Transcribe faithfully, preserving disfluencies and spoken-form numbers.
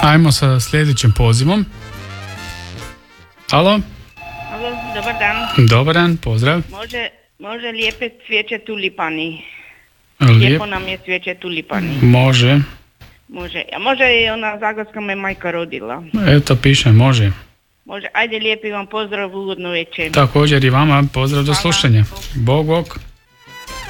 Ajmo sa sljedećim pozivom. Alo? Alo, dobar dan. Dobar dan, pozdrav. Može, može lijepe cvijeće tulipani. Lijep. Lijepo nam je cvijeće tulipani. Može. Može, a može i ona zagorska me majka rodila. Eto piše, može. Može, ajde lijepi vam pozdrav, ugodno večer. Također i vama pozdrav do Hvala. slušanja. Bog, bog.